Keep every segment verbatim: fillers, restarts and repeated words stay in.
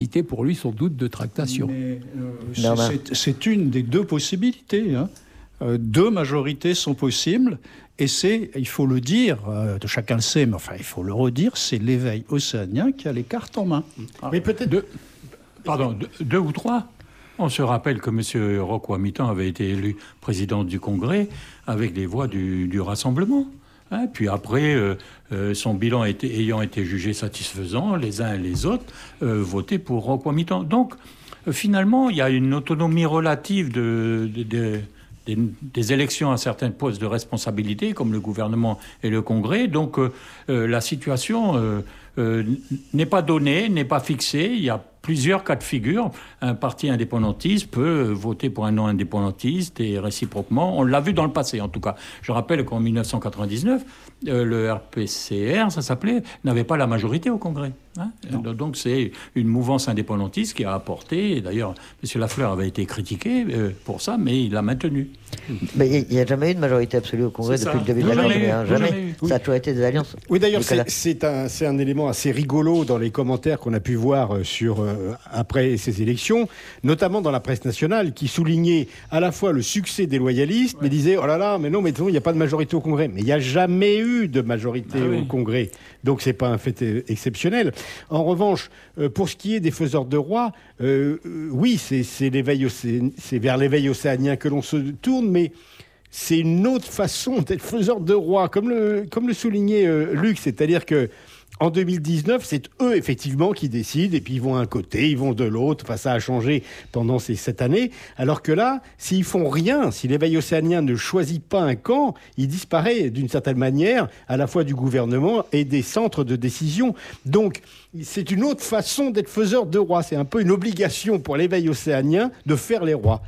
nécessité pour lui sans doute de tractation. Mais, euh, c'est, c'est une des deux possibilités. Hein. Euh, deux majorités sont possibles. Et c'est, il faut le dire, euh, chacun le sait, mais enfin, il faut le redire, c'est l'éveil océanien qui a les cartes en main. Mais peut-être... Deux, pardon, deux, deux ou trois. On se rappelle que M. Roch-Ouamitan avait été élu président du Congrès avec les voix du, du Rassemblement. Hein, puis après, euh, euh, son bilan était, ayant été jugé satisfaisant, les uns et les autres euh, votaient pour Roch-Ouamitan. Donc, euh, finalement, il y a une autonomie relative de... de, de Des, des élections à certains postes de responsabilité, comme le gouvernement et le Congrès. Donc euh, euh, la situation euh, euh, n'est pas donnée, n'est pas fixée. Il y a plusieurs cas de figure. Un parti indépendantiste peut voter pour un non indépendantiste et réciproquement. On l'a vu dans le passé, en tout cas. Je rappelle qu'en dix-neuf cent quatre-vingt-dix-neuf, euh, le R P C R, ça s'appelait, n'avait pas la majorité au Congrès. Hein. Donc c'est une mouvance indépendantiste qui a apporté, et d'ailleurs M. Lafleur avait été critiqué euh, pour ça, mais il l'a maintenu. Mais il n'y a jamais eu de majorité absolue au Congrès c'est depuis ça. le début de la Jamais, campagne. Hein, jamais. jamais Ça a toujours été des alliances. Oui, d'ailleurs, Nicolas. c'est, c'est, un, c'est un élément assez rigolo dans les commentaires qu'on a pu voir sur, euh, après ces élections, notamment dans la presse nationale, qui soulignait à la fois le succès des loyalistes, ouais. mais disait, oh là là, mais non, mais il n'y a pas de majorité au Congrès. Mais il n'y a jamais eu de majorité ah, au oui. Congrès. Donc, ce n'est pas un fait exceptionnel. En revanche, euh, pour ce qui est des faiseurs de rois, euh, euh, oui, c'est, c'est, l'éveil océ... c'est vers l'éveil océanien que l'on se tourne, mais c'est une autre façon d'être faiseur de rois, comme le, comme le soulignait euh, Luc, c'est-à-dire que en deux mille dix-neuf, c'est eux, effectivement, qui décident, et puis ils vont d'un côté, ils vont de l'autre. Enfin, ça a changé pendant ces sept années. Alors que là, s'ils font rien, si l'éveil océanien ne choisit pas un camp, il disparaît d'une certaine manière, à la fois du gouvernement et des centres de décision. Donc, c'est une autre façon d'être faiseur de rois. C'est un peu une obligation pour l'éveil océanien de faire les rois.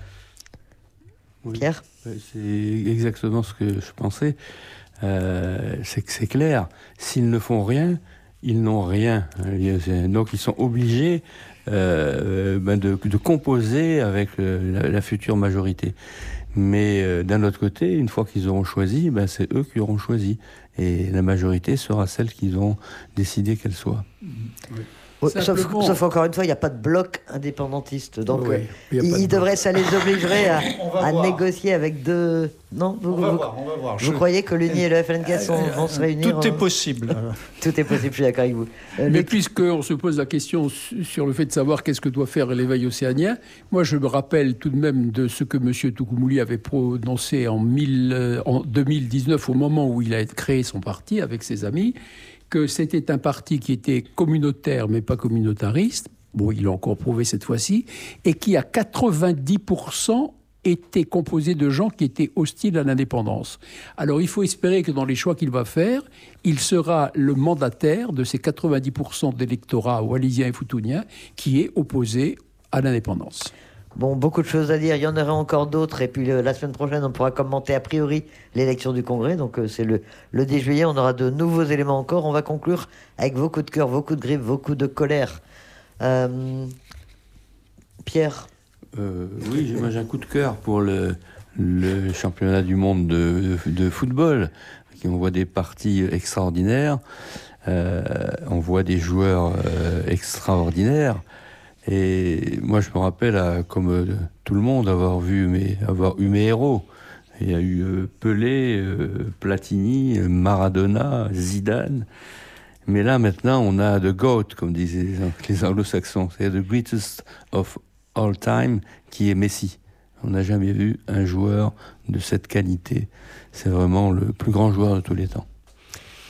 Oui. Pierre ? C'est exactement ce que je pensais. Euh, c'est que c'est clair. S'ils ne font rien, ils n'ont rien. Donc ils sont obligés euh, ben de, de composer avec la, la future majorité. Mais euh, d'un autre côté, une fois qu'ils auront choisi, ben c'est eux qui auront choisi. Et la majorité sera celle qu'ils ont décidé qu'elle soit. Oui. Oui, sauf, sauf encore une fois, il n'y a pas de bloc indépendantiste. Donc, oui, euh, ils devraient, ça les obligerait à, à négocier avec deux. Non, vous, on va vous, voir, on va voir. Vous je... croyez que l'U N I et le F N K sont, vont se réunir? Tout est possible. Tout est possible, je suis d'accord avec vous. Euh, Mais puisqu'on se pose la question sur le fait de savoir qu'est-ce que doit faire l'éveil océanien, moi je me rappelle tout de même de ce que M. Toukoumouly avait prononcé en, mille, en deux mille dix-neuf, au moment où il a créé son parti avec ses amis, que c'était un parti qui était communautaire mais pas communautariste, bon, il l'a encore prouvé cette fois-ci, et qui à quatre-vingt-dix pour cent était composé de gens qui étaient hostiles à l'indépendance. Alors il faut espérer que dans les choix qu'il va faire, il sera le mandataire de ces quatre-vingt-dix pour cent d'électorat wallisien et foutounien qui est opposé à l'indépendance. Bon, beaucoup de choses à dire. Il y en aura encore d'autres. Et puis le, la semaine prochaine, on pourra commenter a priori l'élection du Congrès. Donc euh, c'est le, le dix juillet. On aura de nouveaux éléments encore. On va conclure avec vos coups de cœur, vos coups de griffe, vos coups de colère. Euh, Pierre euh, Oui, moi j'ai un coup de cœur pour le, le championnat du monde de, de, de football. On voit des parties extraordinaires. Euh, on voit des joueurs euh, extraordinaires. Et moi, je me rappelle, à, comme euh, tout le monde, avoir vu mes, avoir eu mes héros. Il y a eu euh, Pelé, euh, Platini, Maradona, Zidane. Mais là, maintenant, on a the GOAT, comme disaient les, les anglo-saxons. C'est the greatest of all time, qui est Messi. On n'a jamais vu un joueur de cette qualité. C'est vraiment le plus grand joueur de tous les temps. Nicolas ?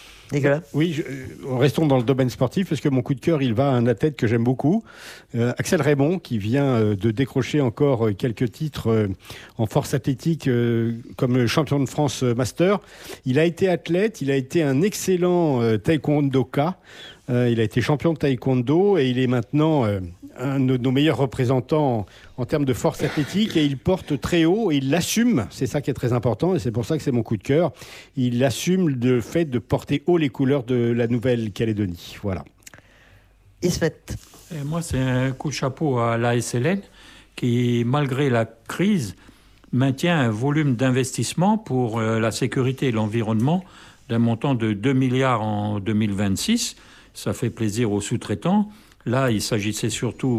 Oui, je, restons dans le domaine sportif, parce que mon coup de cœur, il va à un athlète que j'aime beaucoup, euh, Axel Raymond, qui vient euh, de décrocher encore euh, quelques titres euh, en force athlétique euh, comme champion de France euh, master. Il a été athlète, il a été un excellent euh, taekwondoka. Euh, il a été champion de taekwondo et il est maintenant euh, un de nos meilleurs représentants en, en termes de force athlétique, et il porte très haut et il l'assume. C'est ça qui est très important et c'est pour ça que c'est mon coup de cœur. Il assume le fait de porter haut les couleurs de la Nouvelle-Calédonie. Voilà. Ismet. Et moi, c'est un coup de chapeau à l'A S L N qui, malgré la crise, maintient un volume d'investissement pour euh, la sécurité et l'environnement d'un montant de deux milliards en deux mille vingt-six. Ça fait plaisir aux sous-traitants. Là, il s'agissait surtout